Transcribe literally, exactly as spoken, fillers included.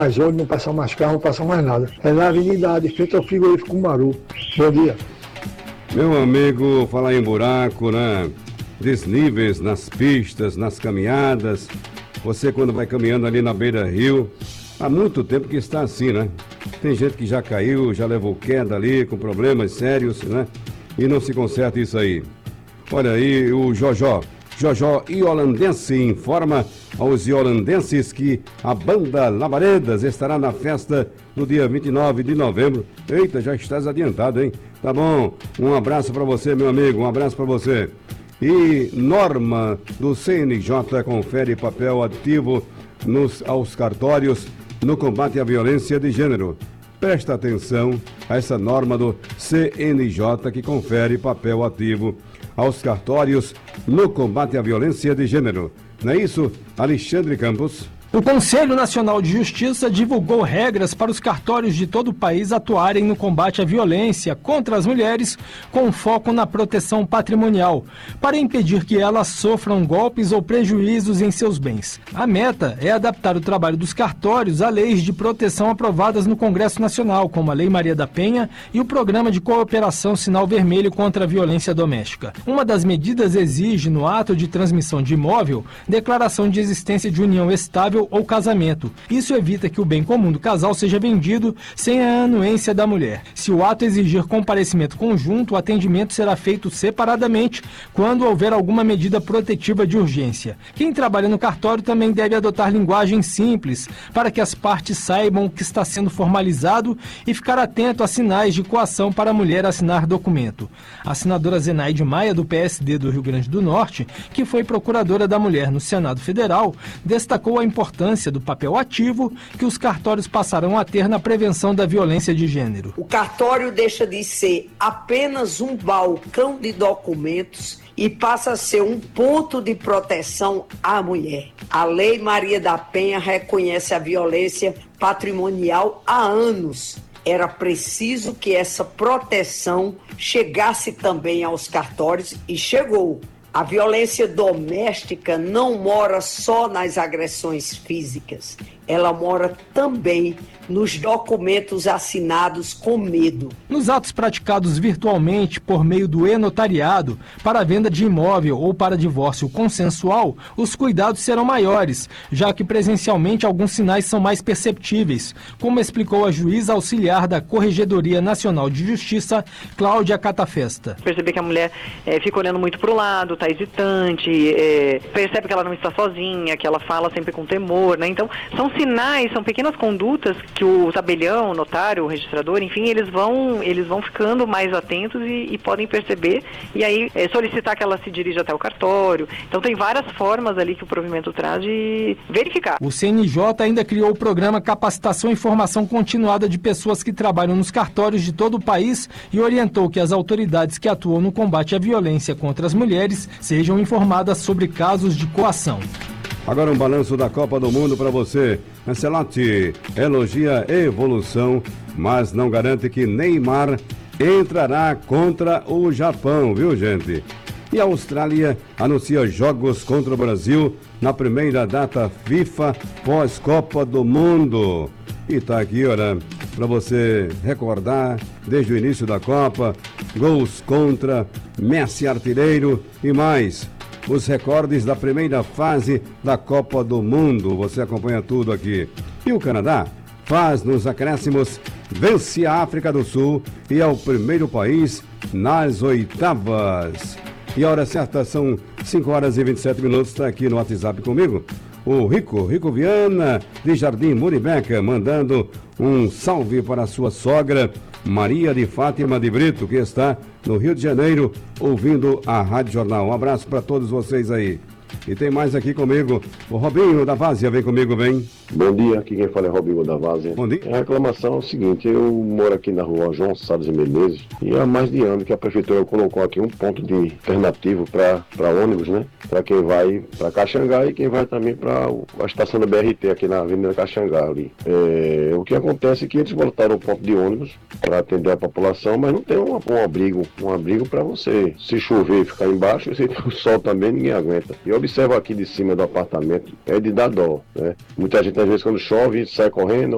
mais ônibus, não passa mais carro, não passa mais nada. É na avenida de frente ao frigorífico Maru. Bom dia. Meu amigo, falar em buraco, né? Desníveis nas pistas, nas caminhadas. Você quando vai caminhando ali na beira-rio, há muito tempo que está assim, né? Tem gente que já caiu, já levou queda ali, com problemas sérios, né? E não se conserta isso aí. Olha aí o Jojó. Jojó Iolandense informa aos iolandenses que a banda Labaredas estará na festa no dia vinte e nove de novembro. Eita, já estás adiantado, hein? Tá bom, um abraço para você, meu amigo, um abraço para você. E norma do C N J confere papel ativo nos, aos cartórios no combate à violência de gênero. Presta atenção a essa norma do C N J que confere papel ativo aos cartórios no combate à violência de gênero. Não é isso, Alexandre Campos? O Conselho Nacional de Justiça divulgou regras para os cartórios de todo o país atuarem no combate à violência contra as mulheres, com foco na proteção patrimonial, para impedir que elas sofram golpes ou prejuízos em seus bens. A meta é adaptar o trabalho dos cartórios a leis de proteção aprovadas no Congresso Nacional, como a Lei Maria da Penha e o Programa de Cooperação Sinal Vermelho contra a Violência Doméstica. Uma das medidas exige, no ato de transmissão de imóvel, declaração de existência de união estável ou casamento. Isso evita que o bem comum do casal seja vendido sem a anuência da mulher. Se o ato exigir comparecimento conjunto, o atendimento será feito separadamente quando houver alguma medida protetiva de urgência. Quem trabalha no cartório também deve adotar linguagem simples para que as partes saibam o que está sendo formalizado e ficar atento a sinais de coação para a mulher assinar documento. A senadora Zenaide Maia, do P S D do Rio Grande do Norte, que foi procuradora da mulher no Senado Federal, destacou a importância do papel ativo que os cartórios passarão a ter na prevenção da violência de gênero. O cartório deixa de ser apenas um balcão de documentos e passa a ser um ponto de proteção à mulher. A Lei Maria da Penha reconhece a violência patrimonial há anos. Era preciso que essa proteção chegasse também aos cartórios e chegou. A violência doméstica não mora só nas agressões físicas, ela mora também nos documentos assinados com medo. Nos atos praticados virtualmente por meio do e-notariado, para a venda de imóvel ou para divórcio consensual, os cuidados serão maiores, já que presencialmente alguns sinais são mais perceptíveis, como explicou a juíza auxiliar da Corregedoria Nacional de Justiça, Cláudia Catafesta. Perceber que a mulher é, fica olhando muito para o lado, está hesitante, é, percebe que ela não está sozinha, que ela fala sempre com temor, né? Então, são sinais, são pequenas condutas que o tabelião, o notário, o registrador, enfim, eles vão, eles vão ficando mais atentos e, e podem perceber e aí é, solicitar que ela se dirija até o cartório. Então tem várias formas ali que o provimento traz de verificar. O C N J ainda criou o programa Capacitação e Formação Continuada de pessoas que trabalham nos cartórios de todo o país e orientou que as autoridades que atuam no combate à violência contra as mulheres sejam informadas sobre casos de coação. Agora um balanço da Copa do Mundo para você. Ancelotti elogia a evolução, mas não garante que Neymar entrará contra o Japão, viu, gente? E a Austrália anuncia jogos contra o Brasil na primeira data FIFA pós-Copa do Mundo. E tá aqui, olha, para você recordar, desde o início da Copa, gols contra, Messi artilheiro e mais. Os recordes da primeira fase da Copa do Mundo. Você acompanha tudo aqui. E o Canadá faz nos acréscimos, vence a África do Sul e é o primeiro país nas oitavas. E a hora certa são cinco horas e vinte e sete minutos. Está aqui no WhatsApp comigo o Rico, Rico Viana, de Jardim Muribeca, mandando um salve para a sua sogra, Maria de Fátima de Brito, que está no Rio de Janeiro, ouvindo a Rádio Jornal. Um abraço para todos vocês aí. E tem mais aqui comigo, o Robinho da Várzea, vem comigo, vem. Bom dia, aqui quem fala é Robinho da Várzea. Bom dia. A reclamação é o seguinte, eu moro aqui na rua João Salles e Menezes e há mais de ano que a prefeitura colocou aqui um ponto de alternativo para ônibus, né? Para quem vai para Caxangá e quem vai também para a estação da B R T aqui na Avenida Caxangá ali. É, o que acontece é que eles botaram um ponto de ônibus para atender a população, mas não tem um, um abrigo, um abrigo para você. Se chover e ficar embaixo, se o sol também ninguém aguenta. E observa aqui de cima do apartamento, é de dar dó, né? Muita gente às vezes quando chove sai correndo,